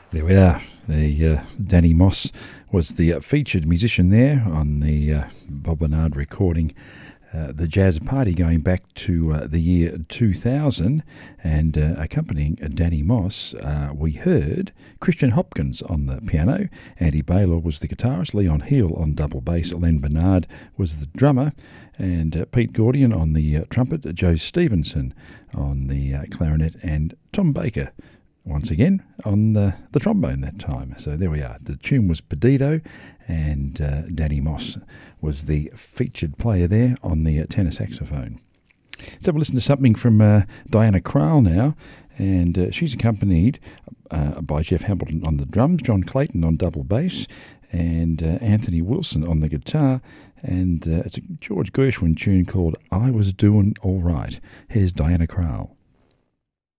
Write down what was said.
There we are. Danny Moss was the featured musician there on the Bob Bernard recording, The Jazz Party, going back to the year 2000. And accompanying Danny Moss, we heard Christian Hopkins on the piano, Andy Baylor was the guitarist, Leon Heel on double bass, Len Bernard was the drummer, and Pete Gordian on the trumpet, Joe Stevenson on the clarinet, and Tom Baker once again on the trombone that time. So there we are. The tune was Perdido, and Danny Moss was the featured player there on the tenor saxophone. So we'll listen to something from Diana Krall now, and she's accompanied by Jeff Hamilton on the drums, John Clayton on double bass, and Anthony Wilson on the guitar, and it's a George Gershwin tune called I Was Doing All Right. Here's Diana Krall.